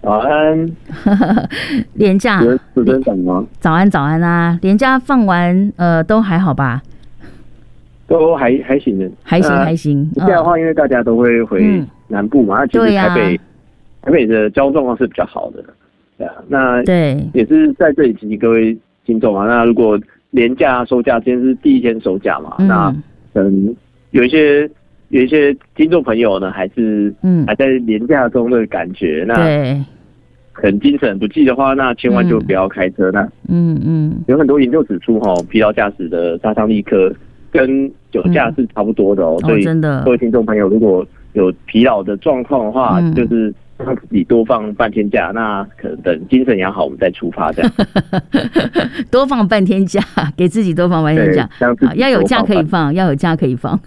早安， 连假主持人早吗？ 早安早安啊！连假放完都还好吧？ 都还行的， 还行。 这样的话，因为大家都会回南部嘛，那其实台北的交通状况是比较好的，对啊。那对也是在这里提醒各位听众啊，那如果连假收假，今天是第一天收假嘛，那有一些听众朋友呢，还在连假中的感觉，那对。 很精神不济的话，那千万就不要开车。那有很多研究指出，疲劳驾驶的杀伤力跟酒驾是差不多的哦。所以各位听众朋友，如果有疲劳的状况的话，就是让自己多放半天假，那可能等精神养好，我们再出发这样。 多放半天假，给自己多放半天假，要有假可以放，要有假可以放。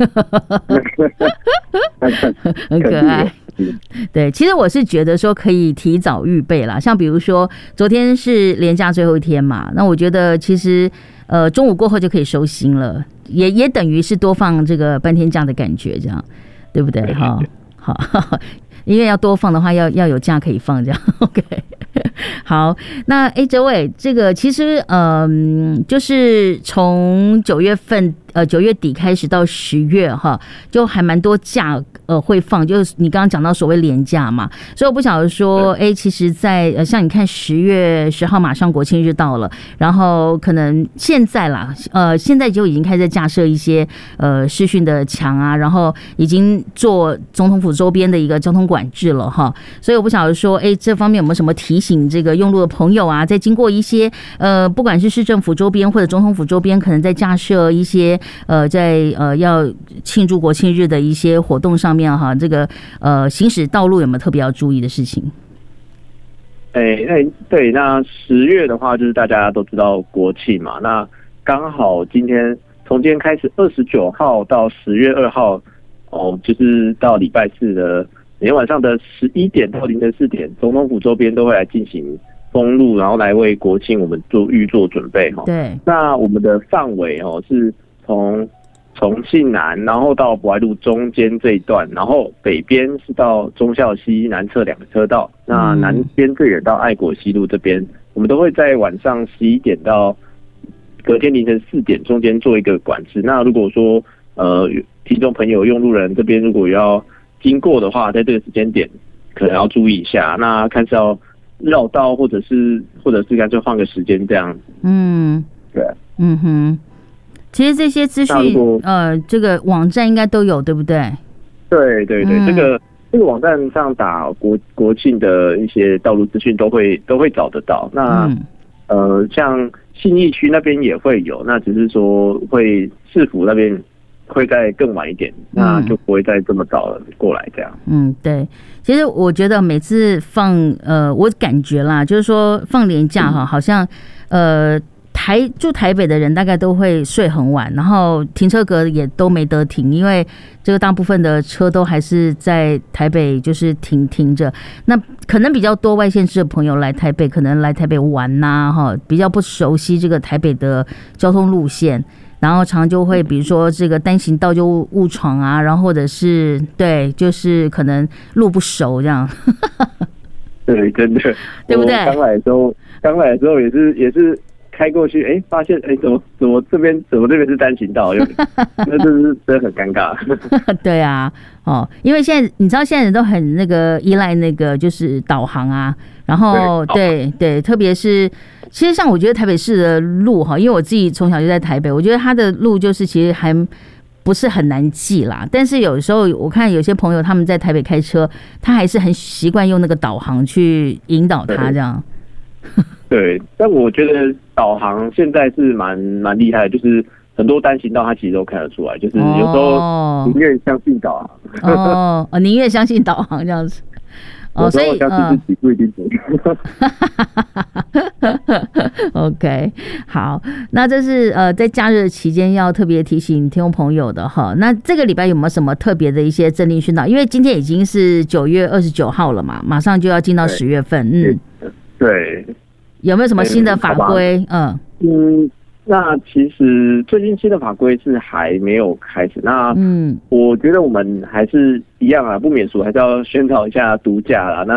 很可爱。对，其实我是觉得说可以提早预备啦，像比如说昨天是连假最后一天嘛，那我觉得其实中午过后就可以收心了，也等于是多放这个半天假的感觉，这样对不对？好，因为要多放的话，要有假可以放，这样 OK。好，那哲伟，这个其实就是从9月底开始到10月哈，就还蛮多假会放，就是你刚刚讲到所谓连假嘛，所以我不晓得说其实在像你看10月10号马上国庆日到了，然后可能现在啦现在就已经开始架设一些视讯的墙啊，然后已经做总统府周边的一个交通管制了哈，所以我不晓得说这方面有没有什么提醒这个用路的朋友啊，在经过一些不管是市政府周边或者总统府周边，可能在架设一些在要庆祝国庆日的一些活动上面哈，这个行驶道路有没有特别要注意的事情？ 对，那10月的话，就是大家都知道国庆嘛，那刚好从今天开始29号到10月2号，就是到礼拜四的每天晚上的11点到凌晨4点，总统府周边都会来进行封路，然后来为国庆我们预做准备哈。 对， 那我们的范围是从重庆南，然后到博爱路中间这一段，然后北边是到忠孝西南侧2个车道，那南边最远到爱国西路这边，我们都会在晚上11点到隔天凌晨4点中间做一个管制。那如果说听众朋友用路人这边如果要经过的话，在这个时间点可能要注意一下，那看是要绕道或者是干脆换个时间这样子。对， 其实这些资讯这个网站应该都有，对不对？ 对，这个网站上打国庆的一些道路资讯都会找得到。那像信义区那边也会有，那只是说市府那边会再更晚一点，那就不会再这么早了过来这样。 对，其实我觉得每次放我感觉啦，就是说放连假哈，好像住台北的人大概都会睡很晚，然后停车格也都没得停，因为这个大部分的车都还是在台北就是停着。那可能比较多外县市的朋友来台北，可能来台北玩呐，比较不熟悉这个台北的交通路线，然后常就会比如说这个单行道就误闯啊，然后或者是对，就是可能路不熟这样。 对，真的， 对不对？ 刚来的时候也是开过去，发现怎么这边是单行道，那真的很尴尬。 对啊，因为现在你知道现在人都很那个依赖那个就是导航啊，然后对，特别是其实像我觉得台北市的路哈，因为我自己从小就在台北，我觉得它的路就是其实还不是很难记啦，但是有时候我看有些朋友他们在台北开车，他还是很习惯用那个导航去引导他这样。 对，但我觉得导航现在是蛮厉害的，就是很多单行道它其实都看得出来，就是有时候宁愿相信导航。 宁愿相信导航这样子。 所以相信自己不一定准。 OK， 好，那这是在假日期间要特别提醒听众朋友的哈。那这个礼拜有没有什么特别的一些政令宣导？因为今天已经是9月29号了嘛，马上就要进到10月份。 对。 有没有什么新的法规？ 那其实最近新的法规是还没有开始。那我觉得我们还是一样啊，不免俗还是要宣导一下毒驾啦。